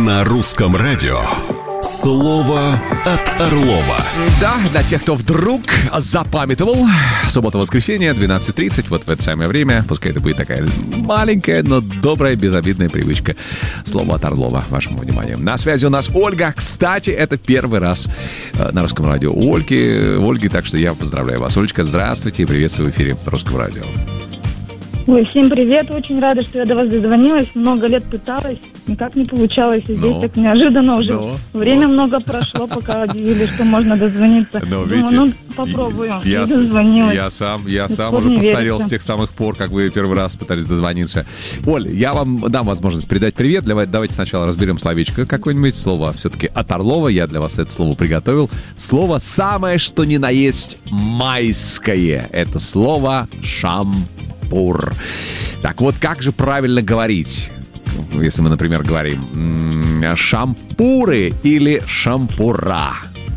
На русском радио слово от Орлова. Да, для тех, кто вдруг запамятовал, суббота-воскресенье, 12:30, вот в это самое время, пускай это будет такая маленькая, но добрая, безобидная привычка. Слово от Орлова вашему вниманию. На связи у нас Ольга. Кстати, это первый раз на русском радио у Ольги, так что я поздравляю вас. Олечка, здравствуйте и приветствую в эфире русского радио. Ой, всем привет, очень рада, что я до вас дозвонилась. Много лет пыталась, никак не получалось. И здесь так неожиданно уже. Время много прошло, пока объявили, что можно дозвониться. Думаю, попробую. Я дозвонилась. Я сам уже постарел с тех самых пор, как вы первый раз пытались дозвониться. Оль, я вам дам возможность передать привет. Давайте сначала разберем словечко какое-нибудь. Слово все-таки от Орлова. Я для вас это слово приготовил. Слово самое, что ни на есть майское. Это слово шампур. Так вот, как же правильно говорить? Если мы, например, говорим шампуры или шампура.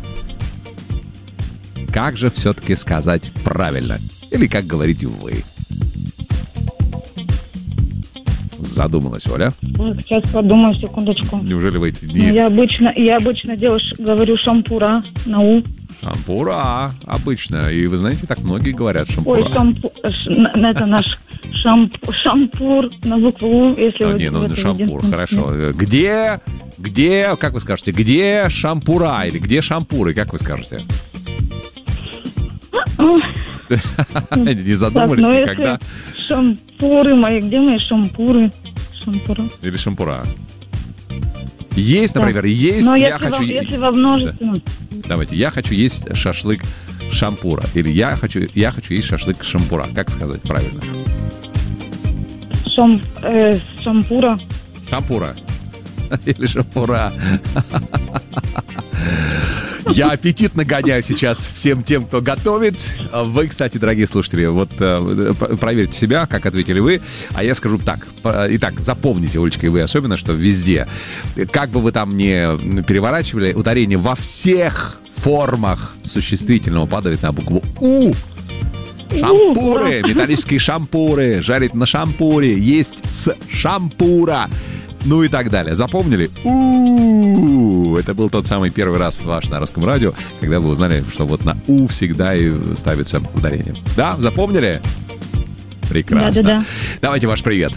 Как же все-таки сказать правильно? Или как говорите вы? Задумалась, Оля? Сейчас подумаю, секундочку. Неужели вы... Я обычно говорю шампура на «у». Шампура, обычно. И вы знаете, так многие говорят шампура. Ой, это наш шампур на букву «у», если вы... Не, шампур, хорошо. Где, как вы скажете, где шампура или где шампуры, как вы скажете? Не задумались никогда? Шампуры мои, где мои шампуры? Шампура. Или шампура. Есть, например, есть... Но если во множественном... Давайте, я хочу есть шашлык шампура. Или я хочу есть шашлык шампура. Как сказать правильно? Шампура. Шампура. Или шампура. Я аппетит нагоняю сейчас всем тем, кто готовит. Вы, кстати, дорогие слушатели, вот проверьте себя, как ответили вы. А я скажу так. Итак, запомните, Олечка, и вы особенно, что везде, как бы вы там ни переворачивали, ударение во всех формах существительного падает на букву «у». Шампуры, металлические шампуры, жарить на шампуре, есть с шампура. Ну и так далее. Запомнили? У-у-у! Это был тот самый первый раз ваш на русском радио, когда вы узнали, что вот на «у» всегда и ставится ударение. Да? Запомнили? Прекрасно. Да. Давайте ваш привет.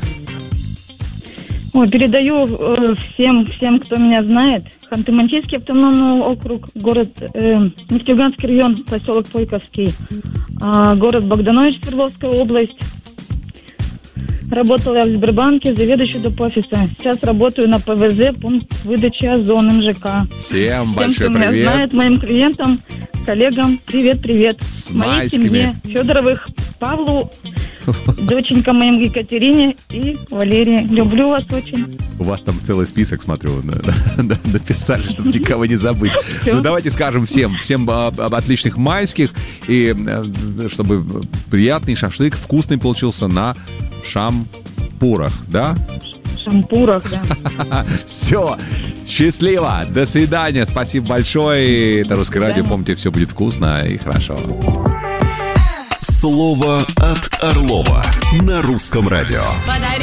Передаю всем, кто меня знает. Ханты-Мансийский автономный округ, город Нефтеюганский район, поселок Пойковский, город Богданович, Свердловская область. Работала я в Сбербанке, заведующей доп. Офиса. Сейчас работаю на ПВЗ, пункт выдачи Озон МЖК. Всем большой кто привет. Меня знает, моим клиентам, коллегам, привет. С моей майскими. Семье, Федоровых, Павлу, доченькам моим Екатерине и Валерии. Люблю вас очень. У вас там целый список, смотрю, написали, чтобы никого не забыть. Ну, давайте скажем всем об отличных майских, и чтобы приятный шашлык, вкусный получился на шампурах, да? Шампурах, да. Все, счастливо, до свидания, спасибо большое. Это Русское радио, помните, все будет вкусно и хорошо. Слово от Орлова на русском радио.